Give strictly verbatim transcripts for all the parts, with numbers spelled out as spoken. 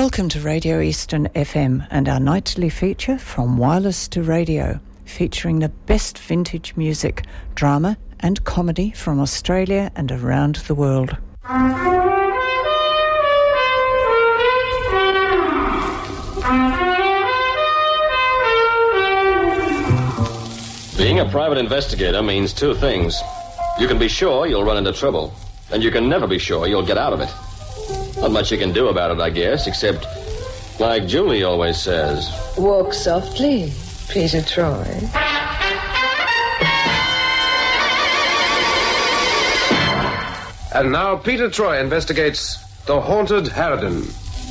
Welcome to Radio Eastern F M and our nightly feature From Wireless to Radio, featuring the best vintage music, drama and comedy from Australia and around the world. Being a private investigator means two things. You can be sure you'll run into trouble, and you can never be sure you'll get out of it. Not much you can do about it, I guess, except, like Julie always says, walk softly, Peter Troy. And now Peter Troy investigates the haunted Harridan.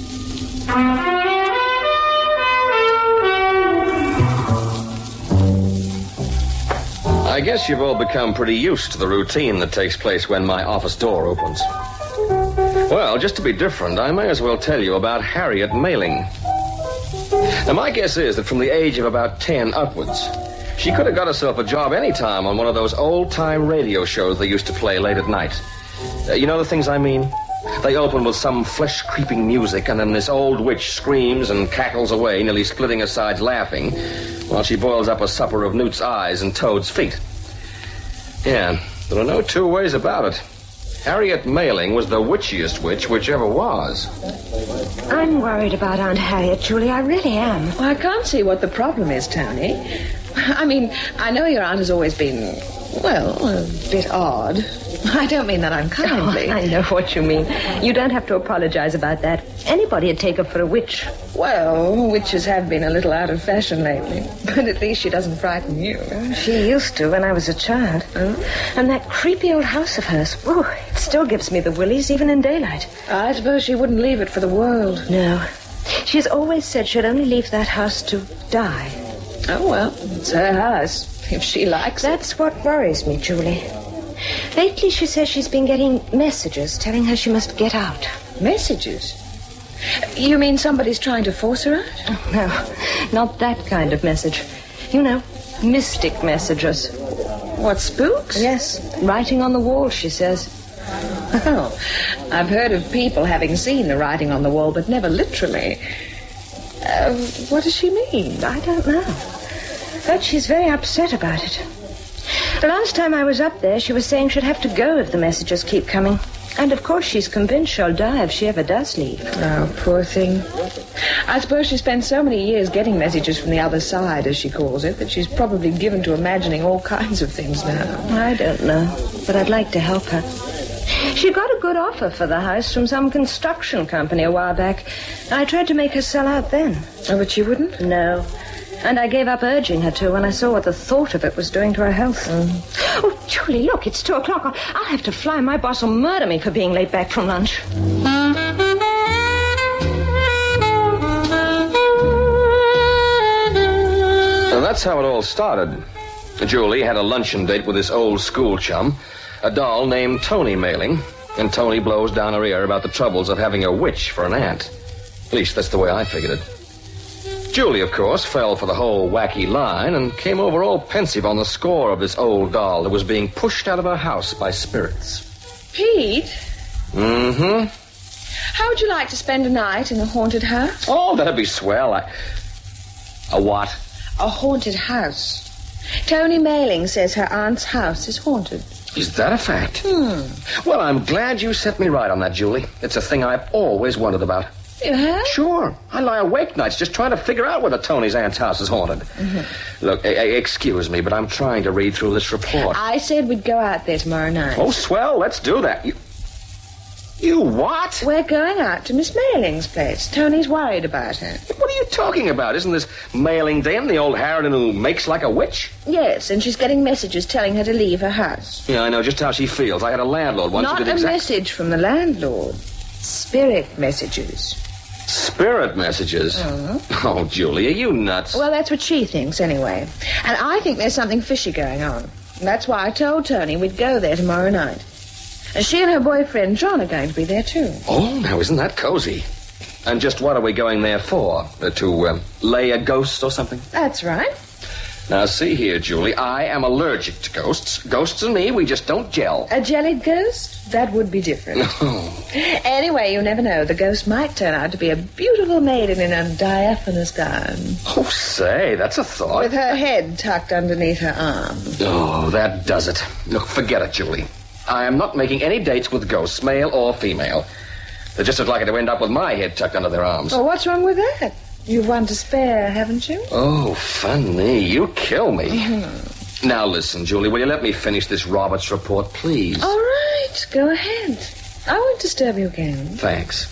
I guess you've all become pretty used to the routine that takes place when my office door opens. Well, just to be different, I may as well tell you about Harriet Mailing. Now, my guess is that from the age of about ten upwards, she could have got herself a job any time on one of those old-time radio shows they used to play late at night. Uh, you know the things I mean? They open with some flesh-creeping music, and then this old witch screams and cackles away, nearly splitting her sides laughing, while she boils up a supper of newt's eyes and toad's feet. Yeah, there are no two ways about it. Harriet Mailing was the witchiest witch which ever was. I'm worried about Aunt Harriet, Julie. I really am. Well, I can't see what the problem is, Tony. I mean, I know your aunt has always been, well, a bit odd. I don't mean that unkindly. Oh, I know what you mean. You don't have to apologize about that. Anybody'd take her for a witch. Well, witches have been a little out of fashion lately. But at least she doesn't frighten you. She used to when I was a child. Oh? And that creepy old house of hers, whew, it still gives me the willies, even in daylight. I suppose she wouldn't leave it for the world. No. She's always said she'd only leave that house to die. Oh, well, it's her house, if she likes That's it. What worries me, Julie. Lately, she says she's been getting messages telling her she must get out. Messages? You mean somebody's trying to force her out? Oh, no, not that kind of message. You know, mystic messages. What, spooks? Yes, writing on the wall, she says. Oh, I've heard of people having seen the writing on the wall, but never literally. Uh, what does she mean? I don't know. But she's very upset about it. The last time I was up there, she was saying she'd have to go if the messages keep coming. And, of course, she's convinced she'll die if she ever does leave. Oh, poor thing. I suppose she spent so many years getting messages from the other side, as she calls it, that she's probably given to imagining all kinds of things now. I don't know, but I'd like to help her. She got a good offer for the house from some construction company a while back. I tried to make her sell out then. Oh, but she wouldn't? No. And I gave up urging her to when I saw what the thought of it was doing to her health. Mm. Oh, Julie, look, it's two o'clock. I'll, I'll have to fly. My boss will murder me for being late back from lunch. Well, that's how it all started. Julie had a luncheon date with this old school chum, a doll named Tony Mailing, and Tony blows down her ear about the troubles of having a witch for an aunt. At least that's the way I figured it. Julie, of course, fell for the whole wacky line and came over all pensive on the score of this old doll that was being pushed out of her house by spirits. Pete? Mm-hmm. How would you like to spend a night in a haunted house? Oh, that'd be swell. I... A what? A haunted house. Tony Mailing says her aunt's house is haunted. Is that a fact? Hmm. Well, I'm glad you set me right on that, Julie. It's a thing I've always wondered about. You have? Sure. I lie awake nights just trying to figure out whether Tony's aunt's house is haunted. Mm-hmm. Look, a- a- excuse me, but I'm trying to read through this report. I said we'd go out there tomorrow night. Oh, swell. Let's do that. You... You what? We're going out to Miss Mailing's place. Tony's worried about her. What are you talking about? Isn't this Mailing Dame the old Harridan who makes like a witch? Yes, and she's getting messages telling her to leave her house. Yeah, I know just how she feels. I had a landlord once Not who did a exactly... message from the landlord. Spirit messages. Spirit messages? Mm-hmm. Oh, Julie, are you nuts? Well, that's what she thinks, anyway. And I think there's something fishy going on. That's why I told Tony we'd go there tomorrow night. And she and her boyfriend, John, are going to be there, too. Oh, now, isn't that cozy? And just what are we going there for? Uh, to uh, lay a ghost or something? That's right. Now, see here, Julie. I am allergic to ghosts. Ghosts and me, we just don't gel. A jellied ghost? That would be different. Anyway, you never know. The ghost might turn out to be a beautiful maiden in a diaphanous gown. Oh, say, that's a thought. With her head tucked underneath her arm. Oh, that does it. Look, forget it, Julie. I am not making any dates with ghosts, male or female. They're just as likely to end up with my head tucked under their arms. Well, what's wrong with that? You've one to spare, haven't you? Oh, funny. You kill me. Mm-hmm. Now, listen, Julie, will you let me finish this Roberts report, please? All right, go ahead. I won't disturb you again. Thanks.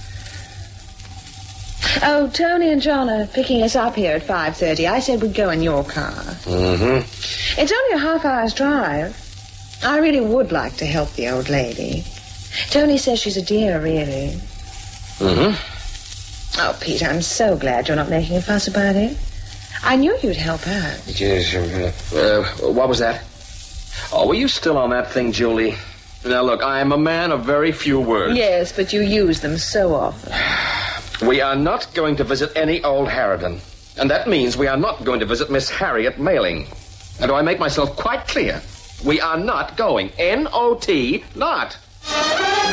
Oh, Tony and John are picking us up here at five thirty. I said we'd go in your car. Mm-hmm. It's only a half hour's drive. I really would like to help the old lady. Tony says she's a dear, really. Mm-hmm. Oh, Pete, I'm so glad you're not making a fuss about it. I knew you'd help out. Yes, uh, what was that? Oh, were you still on that thing, Julie? Now, look, I am a man of very few words. Yes, but you use them so often. We are not going to visit any old Harridan. And that means we are not going to visit Miss Harriet Mailing. And do I make myself quite clear? We are not going. N O T, not.